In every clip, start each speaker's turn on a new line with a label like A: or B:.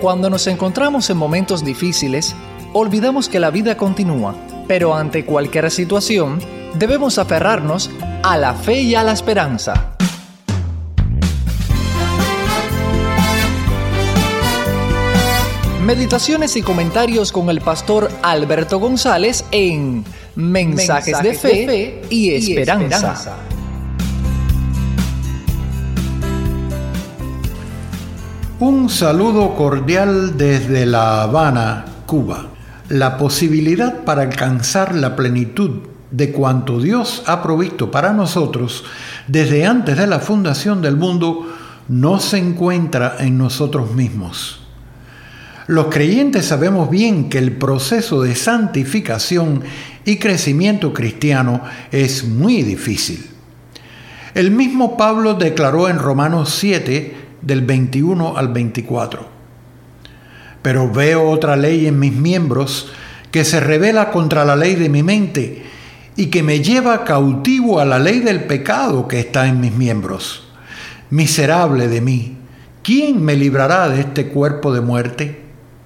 A: cuando nos encontramos en momentos difíciles, olvidamos que la vida continúa, pero ante cualquier situación, debemos aferrarnos a la fe y a la esperanza. Meditaciones y comentarios con el pastor Alberto González en Mensajes de Fe y Esperanza.
B: Un saludo cordial desde La Habana, Cuba. La posibilidad para alcanzar la plenitud de cuanto Dios ha provisto para nosotros desde antes de la fundación del mundo no se encuentra en nosotros mismos. Los creyentes sabemos bien que el proceso de santificación y crecimiento cristiano es muy difícil. El mismo Pablo declaró en Romanos 7, del 21 al 24. Pero veo otra ley en mis miembros que se rebela contra la ley de mi mente y que me lleva cautivo a la ley del pecado que está en mis miembros. Miserable de mí, ¿quién me librará de este cuerpo de muerte?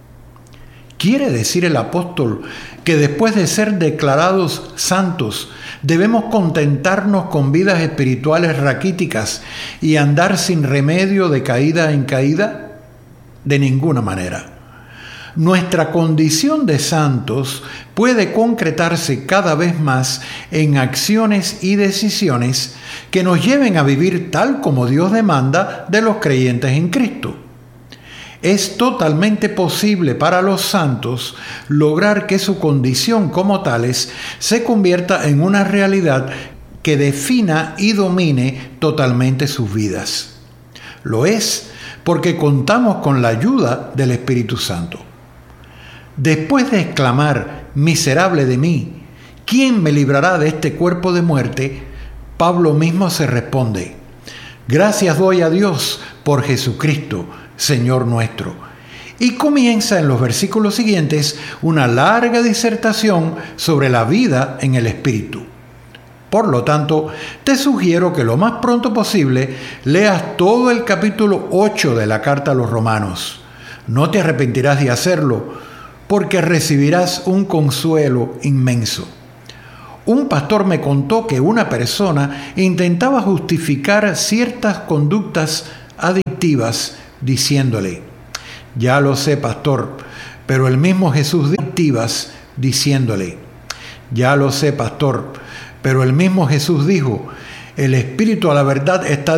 B: Quiere decir el apóstol que después de ser declarados santos, debemos contentarnos con vidas espirituales raquíticas y andar sin remedio de caída en caída? De ninguna manera. Nuestra condición de santos puede concretarse cada vez más en acciones y decisiones que nos lleven a vivir tal como Dios demanda de los creyentes en Cristo. Es totalmente posible para los santos lograr que su condición como tales se convierta en una realidad que defina y domine totalmente sus vidas. Lo es porque contamos con la ayuda del Espíritu Santo. Después de exclamar, miserable de mí, ¿quién me librará de este cuerpo de muerte?, Pablo mismo se responde, gracias doy a Dios por Jesucristo, Señor nuestro. Y comienza en los versículos siguientes una larga disertación sobre la vida en el Espíritu. Por lo tanto, te sugiero que lo más pronto posible leas todo el capítulo 8 de la carta a los Romanos. No te arrepentirás de hacerlo, porque recibirás un consuelo inmenso. Un pastor me contó que una persona intentaba justificar ciertas conductas adictivas diciéndole, ya lo sé, pastor, pero el mismo Jesús diciéndole, ya lo sé, pastor, pero el mismo Jesús dijo, el Espíritu a la verdad está